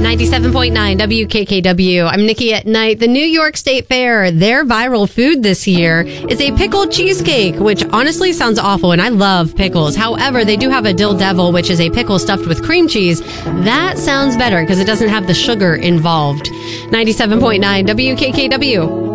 97.9 WKKW. I'm Nikki at Night. The New York State Fair, their viral food this year is a pickled cheesecake, which honestly sounds awful, and I love pickles. However, they do have a dill devil, which is a pickle stuffed with cream cheese. That sounds better because it doesn't have the sugar involved. 97.9 WKKW.